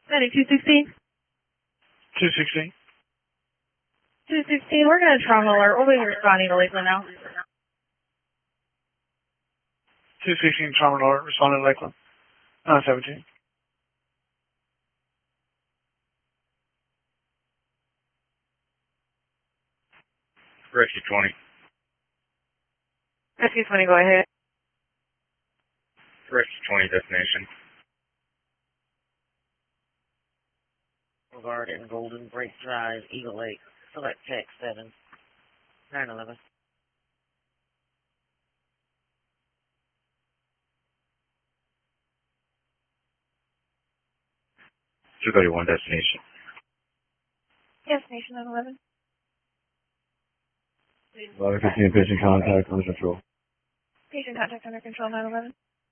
Medic 216. 216. 216, we're going to trauma alert. We'll be responding to Lakeland now. 216 trauma alert, responding to Lakeland. 917. Rescue 20. Rescue 20, go ahead. Rescue 20 destination. Boulevard and Golden Break Drive, Eagle Lake. Select text 7. 911. 231 destination. Destination 911. 1115 patient contact under control. Patient contact under control 911.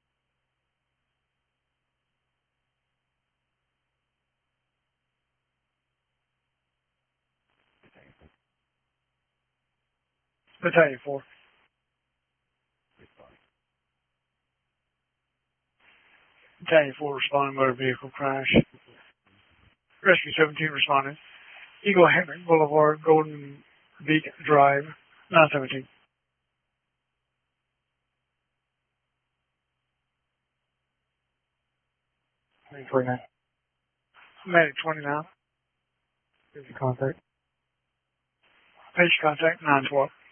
Battalion 4. Battalion 4 responding, motor vehicle crash. Rescue 17 responding. Eagle Hammock Boulevard, Golden Beak Drive, 917. Medic 29. Medic 29. Patient contact. Patient contact 912.